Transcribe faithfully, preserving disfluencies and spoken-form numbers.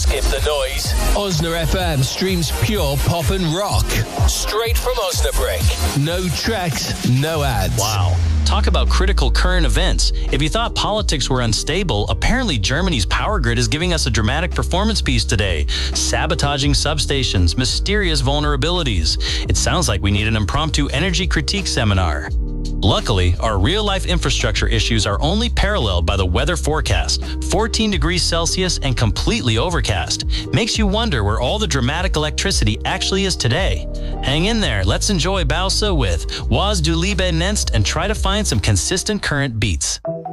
skip the noise. Osna F M streams pure pop and rock. Straight from Osnabrück. No tracks, no ads. Wow. Talk about critical current events. If you thought politics were unstable, apparently Germany's power grid is giving us a dramatic performance piece today. Sabotaging substations, mysterious vulnerabilities. It sounds like we need an impromptu energy critique seminar. Luckily, our real-life infrastructure issues are only paralleled by the weather forecast, fourteen degrees Celsius and completely overcast. Makes you wonder where all the dramatic electricity actually is today. Hang in there, let's enjoy Bausa with Was du Liebe nennst and try to find some consistent current beats.